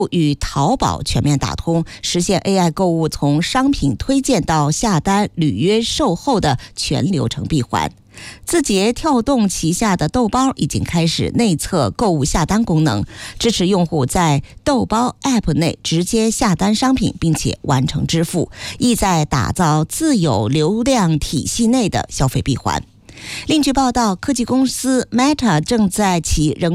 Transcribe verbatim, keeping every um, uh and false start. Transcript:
与淘宝全面打通，实现 A I 购物从商品推荐到下单、履约、售后的全流程闭环。字节跳动旗下的豆包已经开始内测购物下单功能，支持用户在豆包 App 内直接下单商品，并且完成支付，意在打造自有流量体系内的消费闭环。另据报道，科技公司 Meta 正在其人